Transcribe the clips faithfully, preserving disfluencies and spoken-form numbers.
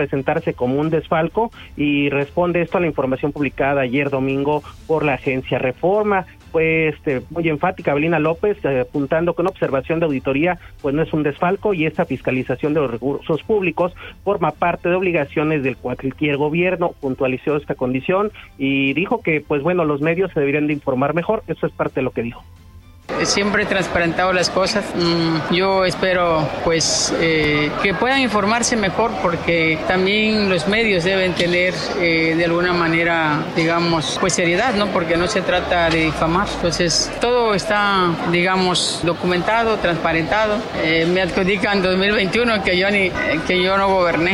presentarse como un desfalco, y responde esto a la información publicada ayer domingo por la agencia Reforma. Pues este, muy enfática Avelina López, eh, apuntando que una observación de auditoría pues no es un desfalco, y esta fiscalización de los recursos públicos forma parte de obligaciones del cualquier gobierno. Puntualizó esta condición y dijo que pues bueno, los medios se deberían de informar mejor. Eso es parte de lo que dijo. Siempre he transparentado las cosas. Yo espero pues eh, que puedan informarse mejor, porque también los medios deben tener eh, de alguna manera, digamos, pues seriedad, ¿no? Porque no se trata de difamar. Entonces todo está, digamos, documentado, transparentado. Eh, me adjudican dos mil veintiuno que yo ni que yo no goberné.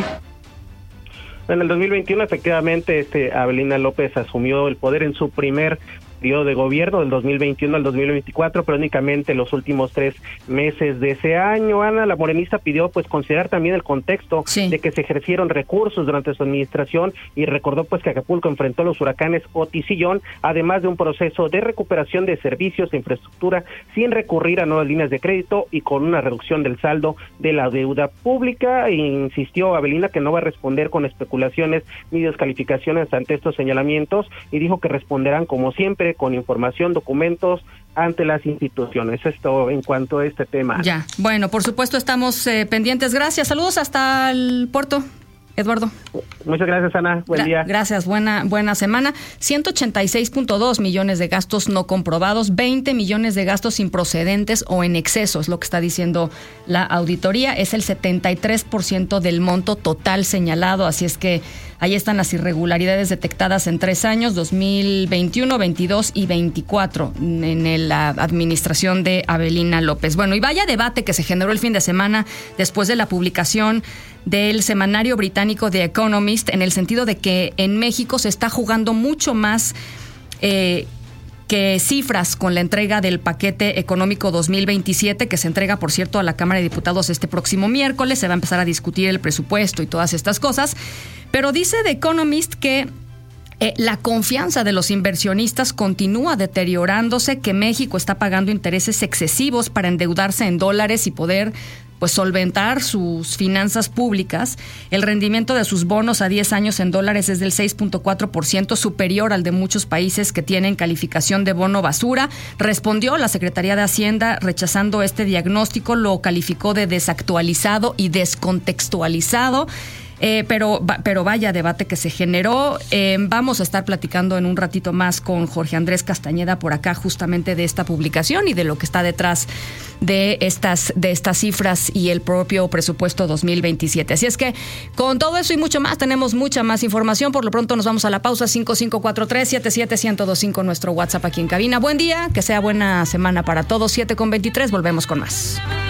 En el dos mil veintiuno efectivamente este Avelina López asumió el poder en su primer periodo de gobierno, del dos mil veintiuno al dos mil veinticuatro, pero únicamente los últimos tres meses de ese año. Ana, la morenista pidió pues considerar también el contexto sí. de que se ejercieron recursos durante su administración, y recordó pues que Acapulco enfrentó los huracanes Otis y John, además de un proceso de recuperación de servicios e infraestructura sin recurrir a nuevas líneas de crédito y con una reducción del saldo de la deuda pública. E insistió Avelina que no va a responder con especulaciones ni descalificaciones ante estos señalamientos, y dijo que responderán como siempre con información, documentos ante las instituciones. Esto en cuanto a este tema. Ya, bueno, por supuesto estamos eh, pendientes. Gracias, saludos hasta el puerto, Eduardo. Muchas gracias, Ana. Buen Gra- día. Gracias, buena buena semana. ciento ochenta y seis punto dos millones de gastos no comprobados, veinte millones de gastos improcedentes o en exceso, es lo que está diciendo la auditoría. Es el setenta y tres por ciento del monto total señalado, así es que ahí están las irregularidades detectadas en tres años, dos mil veintiuno, veintidós y veinticuatro, en la administración de Avelina López. Bueno, y vaya debate que se generó el fin de semana después de la publicación del semanario británico The Economist, en el sentido de que en México se está jugando mucho más eh, que cifras con la entrega del paquete económico dos mil veintisiete, que se entrega, por cierto, a la Cámara de Diputados este próximo miércoles. Se va a empezar a discutir el presupuesto y todas estas cosas. Pero dice The Economist que eh, la confianza de los inversionistas continúa deteriorándose, que México está pagando intereses excesivos para endeudarse en dólares y poder pues solventar sus finanzas públicas. El rendimiento de sus bonos a diez años en dólares es del seis punto cuatro por ciento, superior al de muchos países que tienen calificación de bono basura. Respondió la Secretaría de Hacienda rechazando este diagnóstico, lo calificó de desactualizado y descontextualizado. Eh, pero, pero vaya debate que se generó. Eh, vamos a estar platicando en un ratito más con Jorge Andrés Castañeda por acá, justamente de esta publicación y de lo que está detrás de estas, de estas cifras y el propio presupuesto dos mil veintisiete. Así es que con todo eso y mucho más, tenemos mucha más información. Por lo pronto nos vamos a la pausa. Cinco cinco cuatro tres, siete siete, uno cero dos cinco, nuestro WhatsApp aquí en cabina. Buen día, que sea buena semana para todos. Siete con veintitrés, volvemos con más.